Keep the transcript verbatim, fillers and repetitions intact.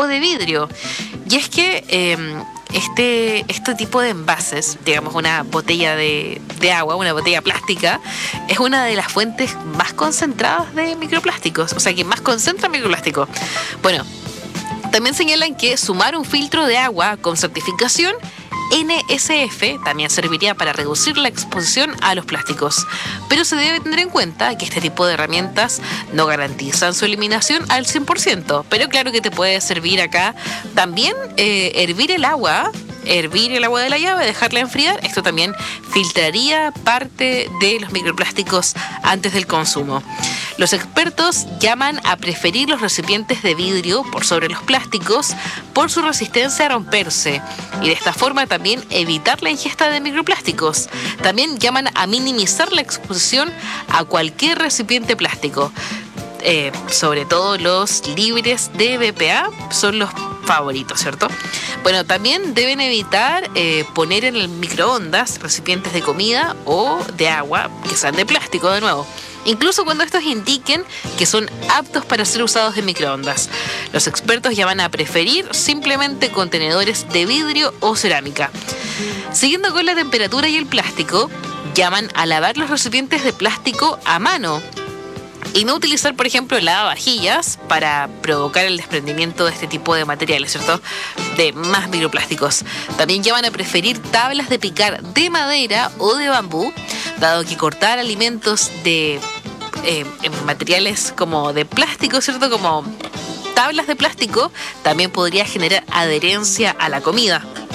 o de vidrio. Y es que eh, este, este tipo de envases, digamos una botella de, de agua, una botella plástica, es una de las fuentes más concentradas de microplásticos, o sea, que más concentra microplástico. Bueno, también señalan que sumar un filtro de agua con certificación N S F también serviría para reducir la exposición a los plásticos, pero se debe tener en cuenta que este tipo de herramientas no garantizan su eliminación al cien por ciento, pero claro que te puede servir acá también eh, hervir el agua, hervir el agua de la llave, dejarla enfriar. Esto también filtraría parte de los microplásticos antes del consumo. Los expertos llaman a preferir los recipientes de vidrio por sobre los plásticos por su resistencia a romperse y de esta forma también evitar la ingesta de microplásticos. También llaman a minimizar la exposición a cualquier recipiente plástico. Eh, sobre todo los libres de B P A son los favoritos, ¿cierto? Bueno, también deben evitar eh, poner en el microondas recipientes de comida o de agua que sean de plástico de nuevo, incluso cuando estos indiquen que son aptos para ser usados en microondas. Los expertos ya van a preferir simplemente contenedores de vidrio o cerámica. Siguiendo con la temperatura y el plástico, llaman a lavar los recipientes de plástico a mano y no utilizar, por ejemplo, lavavajillas para provocar el desprendimiento de este tipo de materiales, ¿cierto? De más microplásticos. También llaman a preferir tablas de picar de madera o de bambú, dado que cortar alimentos de eh, en materiales como de plástico, ¿cierto? Como tablas de plástico, también podría generar adherencia a la comida.